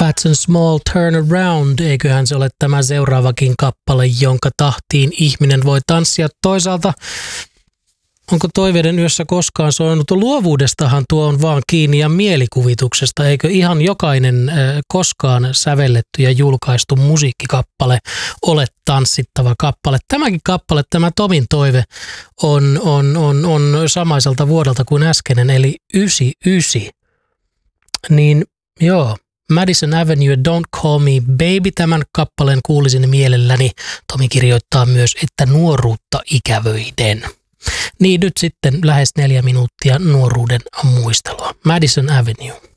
Fats and Small Turn Around, eiköhän se ole tämä seuraavakin kappale, jonka tahtiin ihminen voi tanssia. Toisaalta, onko Toiveiden yössä koskaan soinut? Luovuudestahan tuo on vaan kiinni ja mielikuvituksesta. Eikö ihan jokainen koskaan sävelletty ja julkaistu musiikkikappale ole tanssittava kappale? Tämäkin kappale, tämä Tomin toive, on samaiselta vuodelta kuin äskeinen, eli 99. Niin joo, Madison Avenue, Don't Call Me Baby, tämän kappaleen kuulisin mielelläni. Tomi kirjoittaa myös, että nuoruutta ikävöiden. Niin nyt sitten lähes 4 minuuttia nuoruuden muistelua. Madison Avenue.